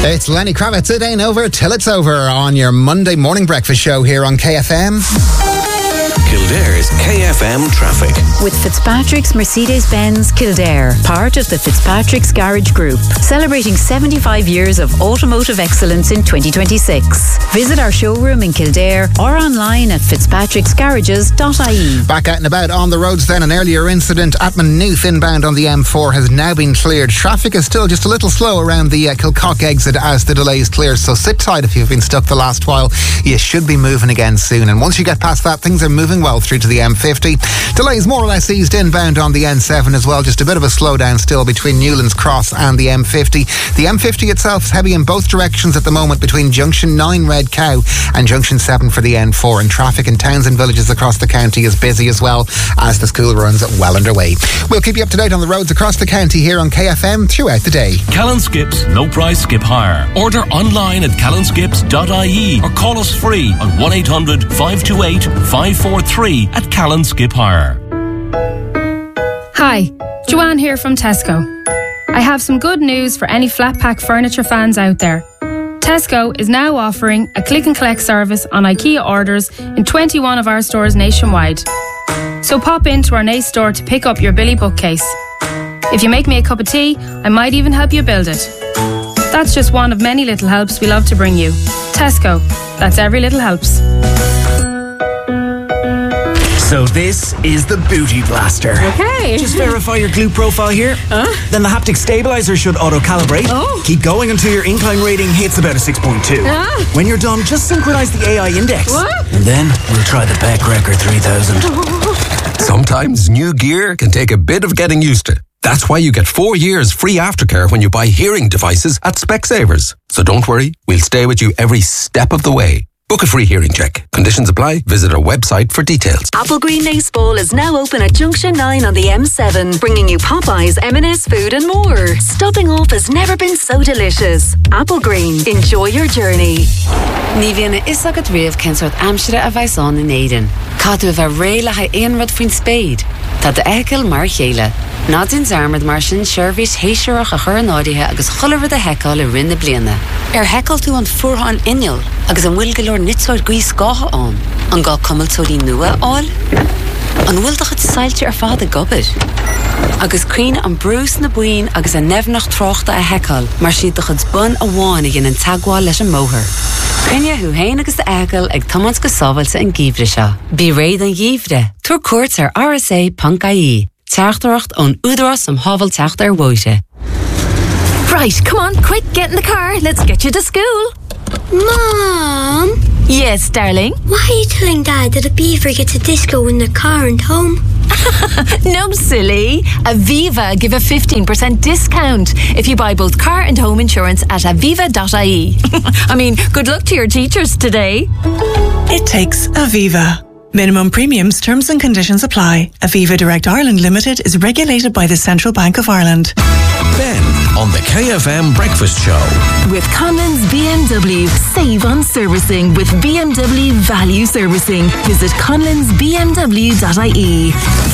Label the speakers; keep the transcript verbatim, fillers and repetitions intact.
Speaker 1: It's Lenny Kravitz. It ain't over till it's over on your Monday morning breakfast show here on K F M.
Speaker 2: Kildare's K F M traffic.
Speaker 3: With Fitzpatrick's Mercedes-Benz Kildare, part of the Fitzpatrick's Garage Group, celebrating seventy-five years of automotive excellence in twenty twenty-six. Visit our showroom in Kildare or online at fitzpatricks garages dot I E.
Speaker 1: Back out and about on the roads then. An earlier incident at Maynooth inbound on the M four has now been cleared. Traffic is still just a little slow around the uh, Kilcock exit as the delay is clear, so sit tight if you've been stuck the last while. You should be moving again soon, and once you get past that, things are moving well through to the M fifty. Delays more or less eased inbound on the N seven as well. Just a bit of a slowdown still between Newlands Cross and the M fifty. The M fifty itself is heavy in both directions at the moment between Junction nine Red Cow and Junction seven for the N four, and traffic in towns and villages across the county is busy as well as the school runs well underway. We'll keep you up to date on the roads across the county here on K F M throughout the day.
Speaker 4: Callan Skips, no price skip hire. Order online at callan skips dot I E or call us free on one eight hundred five two eight five four three at Callan Skip Hire.
Speaker 5: Hi, Joanne here from Tesco. I have some good news for any flat pack furniture fans out there. Tesco is now offering a click and collect service on IKEA orders in twenty-one of our stores nationwide. So pop into our Nace store to pick up your Billy bookcase. If you make me a cup of tea, I might even help you build it. That's just one of many little helps we love to bring you. Tesco, that's every little helps.
Speaker 6: So this is the Booty Blaster.
Speaker 7: Okay.
Speaker 6: Just verify your glute profile here.
Speaker 7: Huh?
Speaker 6: Then the haptic stabilizer should auto-calibrate.
Speaker 7: Oh.
Speaker 6: Keep going until your incline rating hits about a six point two.
Speaker 7: Ah.
Speaker 6: When you're done, just synchronize the A I index.
Speaker 7: What?
Speaker 6: And then we'll try the Beck Record three thousand.
Speaker 2: Sometimes new gear can take a bit of getting used to. That's why you get four years free aftercare when you buy hearing devices at Specsavers. So don't worry, we'll stay with you every step of the way. Book a free hearing check. Conditions apply. Visit our website for details.
Speaker 3: Applegreen Nace Bowl is now open at Junction nine on the M seven, bringing you Popeyes, M and S food and more. Stopping off has never been so delicious. Applegreen, enjoy your journey.
Speaker 8: Ní bhíonna isagad riamh censort amsire a bhaisán in éidean. Cadú bheith réile ha éon rud faoin spéid. Tá de eiceil mar chéile. Nádún zarmad mar sin seirbhís héiseach a chur an áirithe agus cholamh a heicáil i rinne bliana. Ar heicáil tú an fuartha an inneal agus an bhfuil go leor nitsáid gaoi scátha an. An gá cumiltóirí nua áil. An bhfuil do chud sailte ar fád a gobir. Agus cuioine an brús na buin agus a nefnach tráchta a heicáil mar siad do chud bun a bháin a gin an tagháil leis an móthir. Crinne hu héin agus de eiceil ag tomans go sábhailte an gíomhre seo. Bí réad an gíomhre. Tuair cuairt ar R S A dot I E. Teachtareacht ón údarás am hábhal teacht ar bhuaite.
Speaker 9: Right, come on, quick, get in the car. Let's get you to school.
Speaker 10: Mom?
Speaker 9: Yes, darling?
Speaker 10: Why are you telling Dad that a beaver gets a disco in the car and home?
Speaker 9: No, silly. Aviva give a fifteen percent discount if you buy both car and home insurance at aviva dot I E. I mean, good luck to your teachers today.
Speaker 11: It takes Aviva. Minimum premiums, terms and conditions apply. Aviva Direct Ireland Limited is regulated by the Central Bank of Ireland.
Speaker 2: Ben on the K F M Breakfast Show.
Speaker 9: With Conlon's B M W, save on servicing with B M W Value Servicing. Visit conlons b m w dot I E.